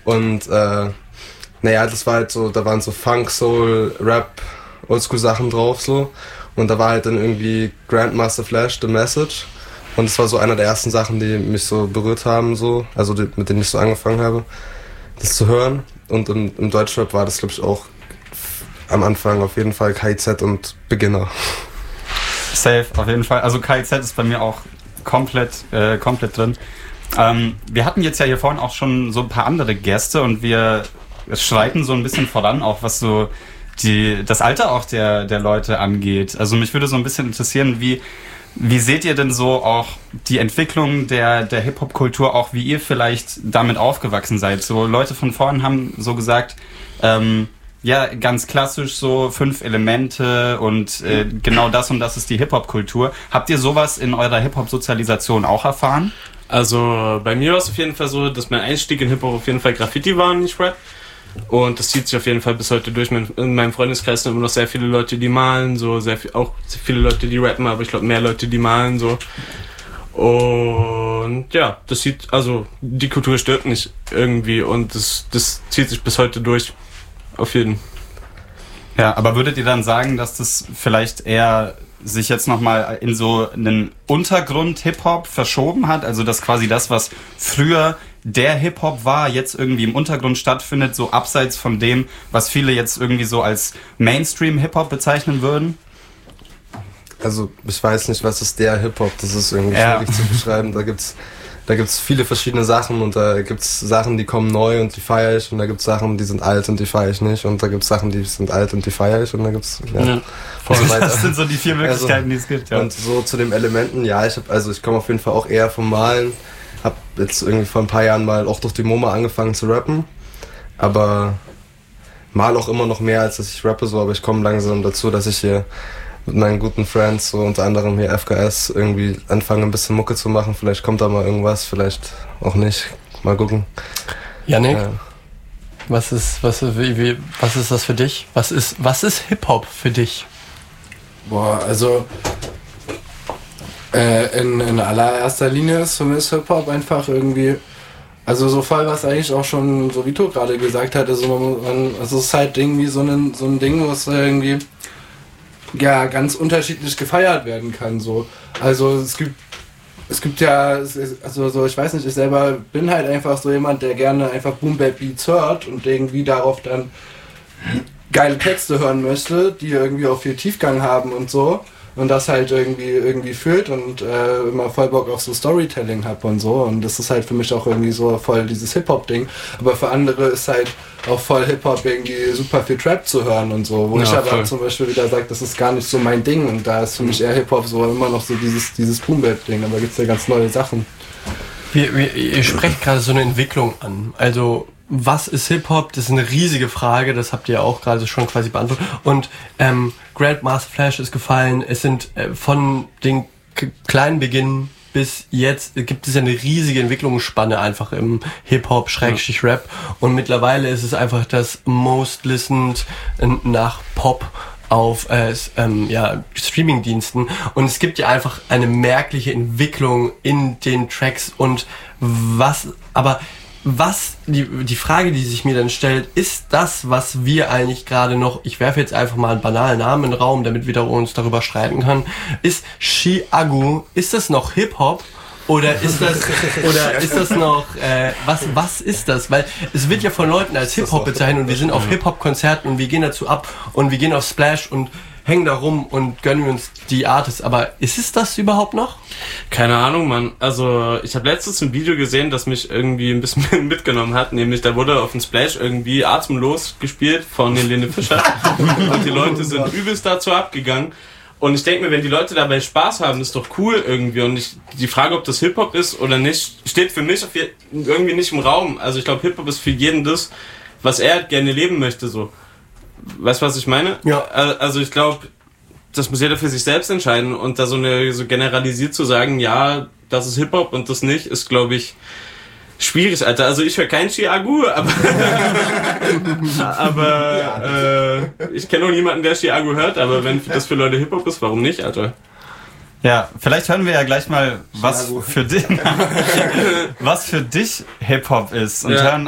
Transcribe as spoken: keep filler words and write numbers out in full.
Und äh, naja, das war halt so, da waren so Funk, Soul, Rap, Oldschool-Sachen drauf so. Und da war halt dann irgendwie Grandmaster Flash, The Message. Und das war so einer der ersten Sachen, die mich so berührt haben, so, also die, mit denen ich so angefangen habe, das zu hören. Und im, im Deutschrap war das, glaube ich, auch f- am Anfang auf jeden Fall K I Z und Beginner. Safe, auf jeden Fall. Also K I Z ist bei mir auch komplett, äh, komplett drin. Ähm, wir hatten jetzt ja hier vorhin auch schon so ein paar andere Gäste und wir schreiten so ein bisschen voran, auch was so die, das Alter auch der, der Leute angeht. Also mich würde so ein bisschen interessieren, wie, wie seht ihr denn so auch die Entwicklung der, der Hip-Hop-Kultur, auch wie ihr vielleicht damit aufgewachsen seid? So Leute von vorhin haben so gesagt, ähm, ja, ganz klassisch so fünf Elemente und äh, genau das und das ist die Hip-Hop-Kultur. Habt ihr sowas in eurer Hip-Hop-Sozialisation auch erfahren? Also bei mir war es auf jeden Fall so, dass mein Einstieg in Hip-Hop auf jeden Fall Graffiti war und nicht Rap. Und das zieht sich auf jeden Fall bis heute durch. In meinem Freundeskreis sind immer noch sehr viele Leute, die malen, so sehr viel, auch sehr viele Leute, die rappen, aber ich glaube mehr Leute, die malen so. Und ja, das sieht, also die Kultur stirbt nicht irgendwie und das, das zieht sich bis heute durch. Auf jeden Fall. Ja, aber würdet ihr dann sagen, dass das vielleicht eher sich jetzt nochmal in so einen Untergrund-Hip-Hop verschoben hat? Also dass quasi das, was früher der Hip-Hop war, jetzt irgendwie im Untergrund stattfindet, so abseits von dem, was viele jetzt irgendwie so als Mainstream-Hip-Hop bezeichnen würden? Also ich weiß nicht, was ist der Hip-Hop, das ist irgendwie Ja. schwierig zu beschreiben. Da gibt's da gibt's viele verschiedene Sachen und da gibt's Sachen, die kommen neu und die feiere ich und da gibt's Sachen, die sind alt und die feiere ich nicht und da gibt's Sachen, die sind alt und die feiere ich und da gibt's ja, Ja. und so weiter. Das sind so die vier Möglichkeiten, Also, die es gibt. Ja. Und so zu den Elementen, ja, ich hab, also ich komme auf jeden Fall auch eher vom Malen. Hab jetzt irgendwie vor ein paar Jahren mal auch durch die MoMA angefangen zu rappen, aber mal auch immer noch mehr, als dass ich rappe so, aber ich komme langsam dazu, dass ich hier mit meinen guten Friends, so unter anderem hier F K S, irgendwie anfange ein bisschen Mucke zu machen. Vielleicht kommt da mal irgendwas, vielleicht auch nicht. Mal gucken. Yannick, Ja. was ist, was, wie, wie, was ist das für dich? Was ist, was ist Hip-Hop für dich? Boah, also äh, in, in allererster Linie ist für mich Hip-Hop einfach irgendwie, also so voll, was eigentlich auch schon so Vito gerade gesagt hat, also man, man, es ist halt irgendwie so ein, so ein Ding, was irgendwie ja ganz unterschiedlich gefeiert werden kann, so. Also es gibt Es gibt ja, also so, ich weiß nicht, ich selber bin halt einfach so jemand, der gerne einfach Boom Bap Beats hört und irgendwie darauf dann geile Texte hören möchte, die irgendwie auch viel Tiefgang haben und so und das halt irgendwie irgendwie fühlt und äh, immer voll Bock auf so Storytelling hab und so und das ist halt für mich auch irgendwie so voll dieses Hip-Hop-Ding, aber für andere ist halt auch voll Hip-Hop irgendwie super viel Trap zu hören und so, wo Ja, ich aber voll. zum Beispiel wieder sage, das ist gar nicht so mein Ding und da ist für mich eher Hip-Hop so immer noch so dieses, dieses Boom-Bap-Ding, aber gibt's ja ganz neue Sachen. Wir, wir, ihr sprecht gerade so eine Entwicklung an. Also, was ist Hip-Hop? Das ist eine riesige Frage, das habt ihr auch gerade schon quasi beantwortet. Und ähm, Grandmaster Flash ist gefallen. Es sind äh, von den k- kleinen Beginn bis jetzt gibt es ja eine riesige Entwicklungsspanne einfach im Hip-Hop, Schrägstrich Rap. Und mittlerweile ist es einfach das most listened nach Pop auf äh, s- ähm, ja, Streaming-Diensten. Und es gibt ja einfach eine merkliche Entwicklung in den Tracks und was, aber was, die, die Frage, die sich mir dann stellt, ist das, was wir eigentlich gerade noch, ich werfe jetzt einfach mal einen banalen Namen in den Raum, damit wir uns darüber streiten können, ist Chiago, ist das noch Hip-Hop? Oder ist das, oder ist das noch, äh, was, was ist das? Weil es wird ja von Leuten als Hip-Hop bezeichnet und wir sind auf Hip-Hop-Konzerten und wir gehen dazu ab und wir gehen auf Splash und hängen da rum und gönnen uns die Artists. Aber ist es das überhaupt noch? Keine Ahnung, Mann. Also ich habe letztens ein Video gesehen, das mich irgendwie ein bisschen mitgenommen hat. Nämlich da wurde auf dem Splash irgendwie Atemlos gespielt von Helene Fischer. Und die Leute sind übelst dazu abgegangen. Und ich denke mir, wenn die Leute dabei Spaß haben, ist doch cool irgendwie. Und ich, die Frage, ob das Hip-Hop ist oder nicht, steht für mich auf je, irgendwie nicht im Raum. Also ich glaube, Hip-Hop ist für jeden das, was er gerne leben möchte. So. Weißt du, was ich meine? Ja. Also ich glaube, das muss jeder für sich selbst entscheiden. Und da so eine so generalisiert zu sagen, ja, das ist Hip-Hop und das nicht, ist, glaube ich, schwierig, Alter. Also ich höre kein Chiago, aber aber äh, ich kenne auch niemanden, der Chiago hört, aber wenn das für Leute Hip-Hop ist, warum nicht, Alter? Ja, vielleicht hören wir ja gleich mal, was für dich, was für dich Hip-Hop ist und Ja. hören